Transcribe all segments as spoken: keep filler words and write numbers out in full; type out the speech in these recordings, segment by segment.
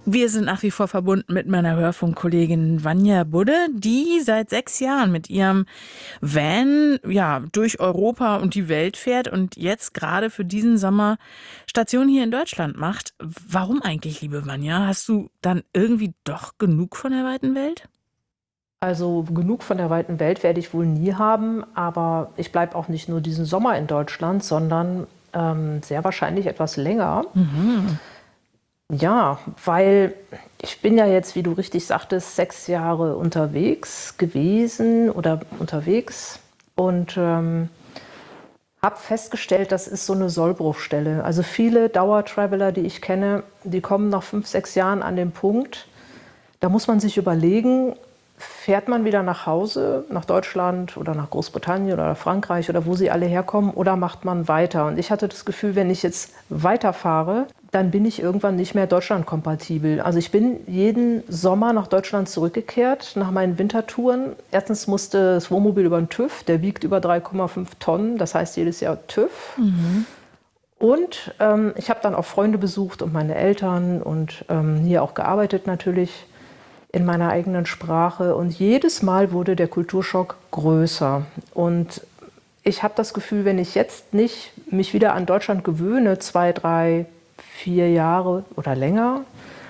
Wir sind nach wie vor verbunden mit meiner Hörfunkkollegin Vanja Budde, die seit sechs Jahren mit ihrem Van ja, durch Europa und die Welt fährt und jetzt gerade für diesen Sommer Station hier in Deutschland macht. Warum eigentlich, liebe Vanja? Hast du dann irgendwie doch genug von der weiten Welt? Also genug von der weiten Welt werde ich wohl nie haben, aber ich bleibe auch nicht nur diesen Sommer in Deutschland, sondern ähm, sehr wahrscheinlich etwas länger. Mhm. Ja, weil ich bin ja jetzt, wie du richtig sagtest, sechs Jahre unterwegs gewesen oder unterwegs und ähm, habe festgestellt, das ist so eine Sollbruchstelle. Also viele Dauertraveler, die ich kenne, die kommen nach fünf, sechs Jahren an den Punkt, da muss man sich überlegen, fährt man wieder nach Hause, nach Deutschland oder nach Großbritannien oder Frankreich oder wo sie alle herkommen, oder macht man weiter? Und ich hatte das Gefühl, wenn ich jetzt weiterfahre, dann bin ich irgendwann nicht mehr deutschlandkompatibel. Also ich bin jeden Sommer nach Deutschland zurückgekehrt, nach meinen Wintertouren. Erstens musste das Wohnmobil über den TÜV, der wiegt über drei Komma fünf Tonnen, das heißt jedes Jahr TÜV. Mhm. Und ähm, ich habe dann auch Freunde besucht und meine Eltern und ähm, hier auch gearbeitet natürlich in meiner eigenen Sprache. Und jedes Mal wurde der Kulturschock größer. Und ich habe das Gefühl, wenn ich jetzt nicht mich wieder an Deutschland gewöhne, zwei, drei, vier Jahre oder länger,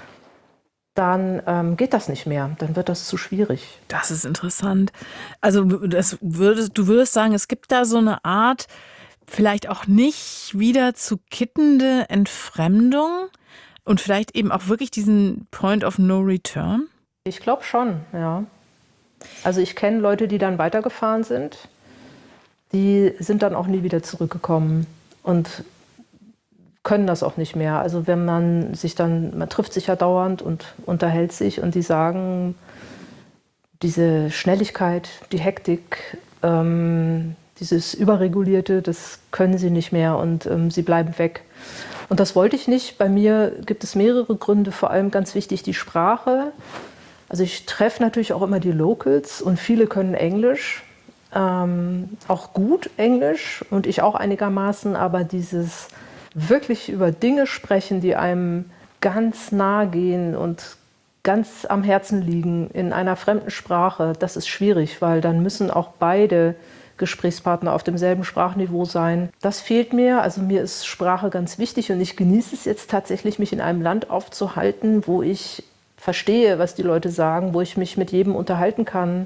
dann ähm, geht das nicht mehr. Dann wird das zu schwierig. Das ist interessant. Also das würdest, du würdest sagen, es gibt da so eine Art, vielleicht auch nicht wieder zu kittende Entfremdung und vielleicht eben auch wirklich diesen Point of No Return? Ich glaube schon, ja. Also ich kenne Leute, die dann weitergefahren sind, die sind dann auch nie wieder zurückgekommen und können das auch nicht mehr. Also wenn man sich dann, man trifft sich ja dauernd und unterhält sich und die sagen, diese Schnelligkeit, die Hektik, ähm, dieses Überregulierte, das können sie nicht mehr und ähm, sie bleiben weg. Und das wollte ich nicht. Bei mir gibt es mehrere Gründe, vor allem ganz wichtig die Sprache. Also ich treffe natürlich auch immer die Locals und viele können Englisch, ähm, auch gut Englisch und ich auch einigermaßen, aber dieses wirklich über Dinge sprechen, die einem ganz nahe gehen und ganz am Herzen liegen in einer fremden Sprache, das ist schwierig, weil dann müssen auch beide Gesprächspartner auf demselben Sprachniveau sein. Das fehlt mir, also mir ist Sprache ganz wichtig und ich genieße es jetzt tatsächlich, mich in einem Land aufzuhalten, wo ich verstehe, was die Leute sagen, wo ich mich mit jedem unterhalten kann,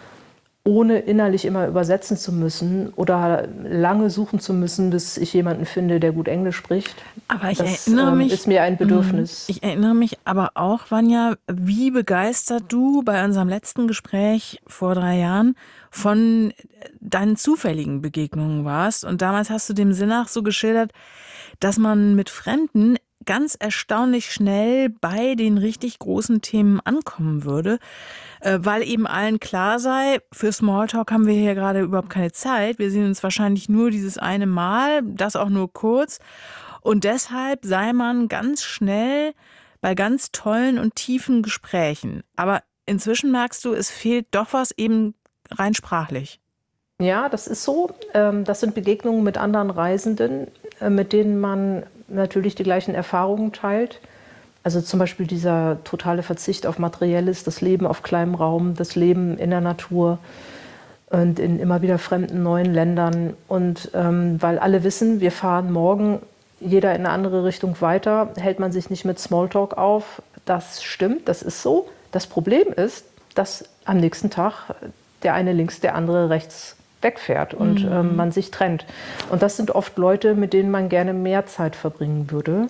ohne innerlich immer übersetzen zu müssen oder lange suchen zu müssen, bis ich jemanden finde, der gut Englisch spricht. Aber ich das erinnere ähm, mich, ist mir ein Bedürfnis. ich erinnere mich aber auch, Vanja, wie begeistert du bei unserem letzten Gespräch vor drei Jahren von deinen zufälligen Begegnungen warst. Und damals hast du dem Sinn nach so geschildert, dass man mit Fremden ganz erstaunlich schnell bei den richtig großen Themen ankommen würde, äh, weil eben allen klar sei, für Smalltalk haben wir hier gerade überhaupt keine Zeit. Wir sehen uns wahrscheinlich nur dieses eine Mal, das auch nur kurz. Und deshalb sei man ganz schnell bei ganz tollen und tiefen Gesprächen. Aber inzwischen merkst du, es fehlt doch was eben rein sprachlich. Ja, das ist so. Ähm, Das sind Begegnungen mit anderen Reisenden, äh, mit denen man natürlich die gleichen Erfahrungen teilt. Also zum Beispiel dieser totale Verzicht auf Materielles, das Leben auf kleinem Raum, das Leben in der Natur und in immer wieder fremden neuen Ländern. Und ähm, weil alle wissen, wir fahren morgen jeder in eine andere Richtung weiter, hält man sich nicht mit Smalltalk auf. Das stimmt, das ist so. Das Problem ist, dass am nächsten Tag der eine links, der andere rechts wegfährt und Mhm. ähm, man sich trennt. Und das sind oft Leute, mit denen man gerne mehr Zeit verbringen würde.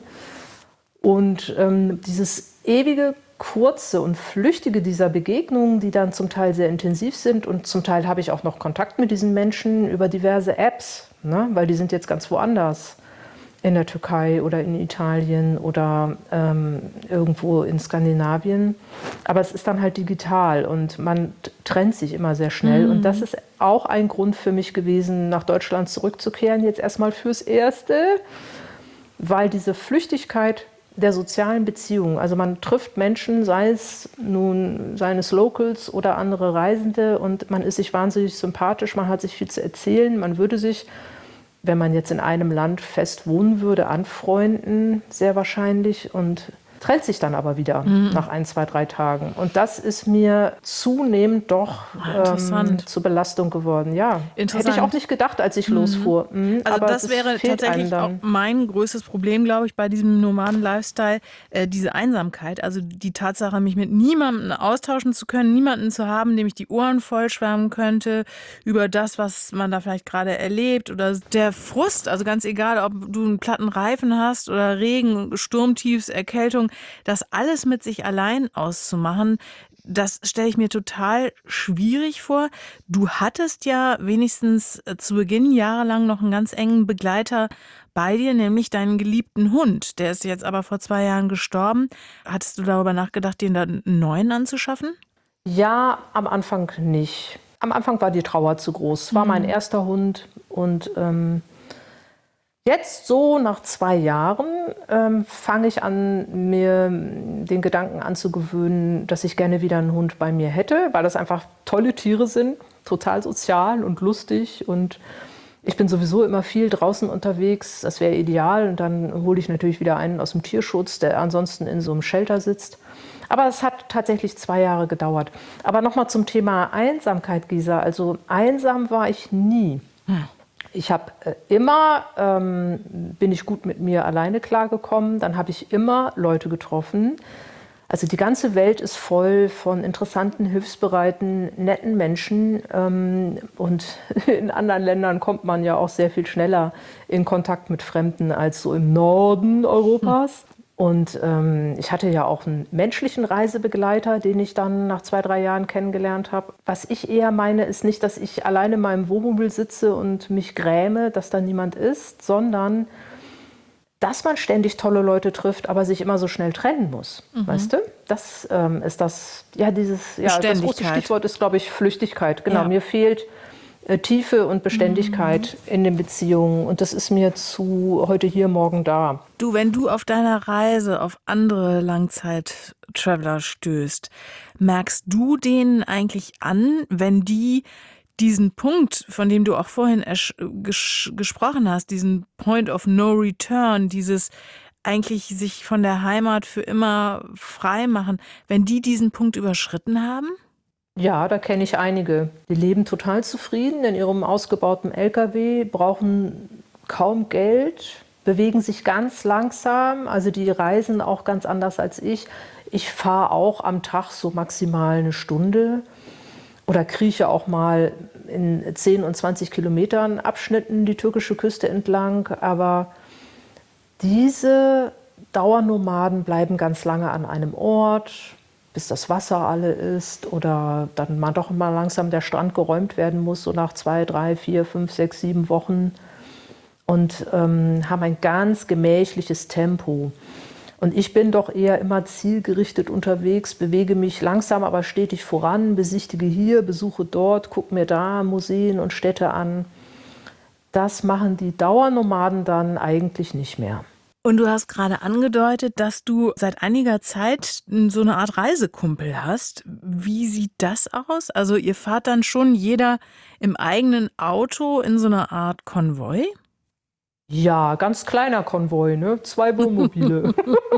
Und ähm, dieses ewige, kurze und flüchtige dieser Begegnungen, die dann zum Teil sehr intensiv sind und zum Teil habe ich auch noch Kontakt mit diesen Menschen über diverse Apps, ne? Weil die sind jetzt ganz woanders, in der Türkei oder in Italien oder ähm, irgendwo in Skandinavien. Aber es ist dann halt digital und man t- trennt sich immer sehr schnell. Mhm. Und das ist auch ein Grund für mich gewesen, nach Deutschland zurückzukehren, jetzt erstmal fürs Erste, weil diese Flüchtigkeit der sozialen Beziehungen, also man trifft Menschen, sei es nun seines Locals oder andere Reisende und man ist sich wahnsinnig sympathisch, man hat sich viel zu erzählen, man würde sich, wenn man jetzt in einem Land fest wohnen würde, anfreunden, sehr wahrscheinlich und trennt sich dann aber wieder mhm. nach ein, zwei, drei Tagen. Und das ist mir zunehmend doch ähm, zur Belastung geworden. Ja, hätte ich auch nicht gedacht, als ich mhm. losfuhr. Mhm. Also aber das, das wäre tatsächlich auch mein größtes Problem, glaube ich, bei diesem nomaden Lifestyle, äh, diese Einsamkeit. Also die Tatsache, mich mit niemandem austauschen zu können, niemanden zu haben, dem ich die Ohren vollschwärmen könnte über das, was man da vielleicht gerade erlebt, oder der Frust, also ganz egal, ob du einen platten Reifen hast oder Regen, Sturmtiefs, Erkältung, das alles mit sich allein auszumachen, das stelle ich mir total schwierig vor. Du hattest ja wenigstens zu Beginn jahrelang noch einen ganz engen Begleiter bei dir, nämlich deinen geliebten Hund. Der ist jetzt aber vor zwei Jahren gestorben. Hattest du darüber nachgedacht, den dann einen neuen anzuschaffen? Ja, am Anfang nicht. Am Anfang war die Trauer zu groß. Es war mhm. mein erster Hund und ähm, jetzt so nach zwei Jahren ähm, fange ich an, mir den Gedanken anzugewöhnen, dass ich gerne wieder einen Hund bei mir hätte, weil das einfach tolle Tiere sind, total sozial und lustig, und ich bin sowieso immer viel draußen unterwegs. Das wäre ideal, und dann hole ich natürlich wieder einen aus dem Tierschutz, der ansonsten in so einem Shelter sitzt. Aber es hat tatsächlich zwei Jahre gedauert. Aber nochmal zum Thema Einsamkeit, Gisa. Also einsam war ich nie. Hm. Ich habe äh, immer, ähm, bin ich gut mit mir alleine klargekommen. Dann habe ich immer Leute getroffen. Also die ganze Welt ist voll von interessanten, hilfsbereiten, netten Menschen. Ähm, und in anderen Ländern kommt man ja auch sehr viel schneller in Kontakt mit Fremden als so im Norden Europas. Hm. Und ähm, ich hatte ja auch einen menschlichen Reisebegleiter, den ich dann nach zwei, drei Jahren kennengelernt habe. Was ich eher meine, ist nicht, dass ich alleine in meinem Wohnmobil sitze und mich gräme, dass da niemand ist, sondern dass man ständig tolle Leute trifft, aber sich immer so schnell trennen muss. Mhm. Weißt du? Das ähm, ist das, ja, dieses, ja, das große Stichwort ist, glaube ich, Flüchtigkeit. Genau, ja. Mir fehlt äh, Tiefe und Beständigkeit mhm. in den Beziehungen. Und das ist mir zu heute hier, morgen da. Du, wenn du auf deiner Reise auf andere Langzeit-Traveler stößt, merkst du denen eigentlich an, wenn die diesen Punkt, von dem du auch vorhin ges- ges- gesprochen hast, diesen Point of No Return, dieses eigentlich sich von der Heimat für immer frei machen, wenn die diesen Punkt überschritten haben? Ja, da kenne ich einige. Die leben total zufrieden in ihrem ausgebauten L K W, brauchen kaum Geld, bewegen sich ganz langsam. Also die reisen auch ganz anders als ich. Ich fahre auch am Tag so maximal eine Stunde oder krieche auch mal in zehn und zwanzig Kilometern Abschnitten die türkische Küste entlang. Aber diese Dauernomaden bleiben ganz lange an einem Ort, bis das Wasser alle ist oder dann mal doch mal langsam der Strand geräumt werden muss, so nach zwei, drei, vier, fünf, sechs, sieben Wochen, und ähm, haben ein ganz gemächliches Tempo. Und ich bin doch eher immer zielgerichtet unterwegs, bewege mich langsam, aber stetig voran, besichtige hier, besuche dort, gucke mir da Museen und Städte an. Das machen die Dauernomaden dann eigentlich nicht mehr. Und du hast gerade angedeutet, dass du seit einiger Zeit so eine Art Reisekumpel hast. Wie sieht das aus? Also ihr fahrt dann schon jeder im eigenen Auto in so einer Art Konvoi? Ja, ganz kleiner Konvoi, ne? Zwei Wohnmobile.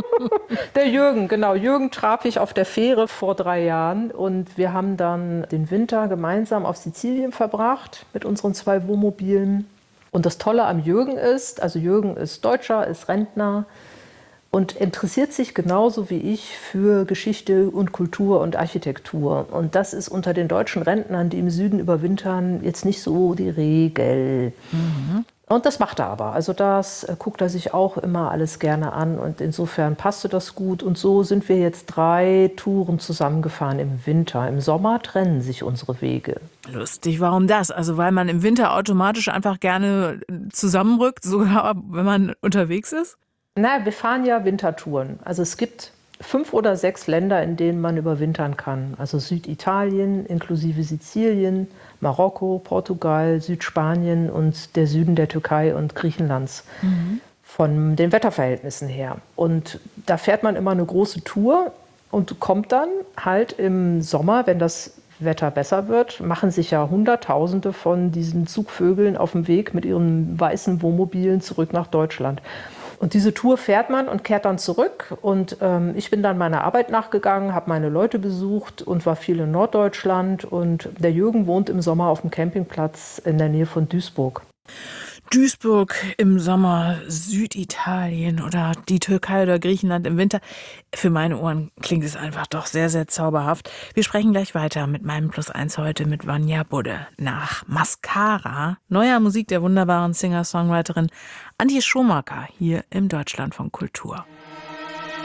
Der Jürgen, genau. Jürgen traf ich auf der Fähre vor drei Jahren und wir haben dann den Winter gemeinsam auf Sizilien verbracht mit unseren zwei Wohnmobilen. Und das Tolle am Jürgen ist, also Jürgen ist Deutscher, ist Rentner und interessiert sich genauso wie ich für Geschichte und Kultur und Architektur. Und das ist unter den deutschen Rentnern, die im Süden überwintern, jetzt nicht so die Regel. Mhm. Und das macht er aber. Also das äh, guckt er sich auch immer alles gerne an. Und insofern passte das gut. Und so sind wir jetzt drei Touren zusammengefahren im Winter. Im Sommer trennen sich unsere Wege. Lustig, warum das? Also weil man im Winter automatisch einfach gerne zusammenrückt, sogar wenn man unterwegs ist? Na, wir fahren ja Wintertouren. Also es gibt fünf oder sechs Länder, in denen man überwintern kann. Also Süditalien inklusive Sizilien, Marokko, Portugal, Südspanien und der Süden der Türkei und Griechenlands. Mhm. Von den Wetterverhältnissen her. Und da fährt man immer eine große Tour und kommt dann halt im Sommer, wenn das Wetter besser wird, machen sich ja Hunderttausende von diesen Zugvögeln auf dem Weg mit ihren weißen Wohnmobilen zurück nach Deutschland. Und diese Tour fährt man und kehrt dann zurück. Und ähm, ich bin dann meiner Arbeit nachgegangen, habe meine Leute besucht und war viel in Norddeutschland. Und der Jürgen wohnt im Sommer auf dem Campingplatz in der Nähe von Duisburg. Duisburg im Sommer, Süditalien oder die Türkei oder Griechenland im Winter. Für meine Ohren klingt es einfach doch sehr, sehr zauberhaft. Wir sprechen gleich weiter mit meinem Plus eins heute mit Vanja Budde. Nach Mascara, neuer Musik der wunderbaren Singer-Songwriterin Antje Schumacher hier im Deutschlandfunk Kultur.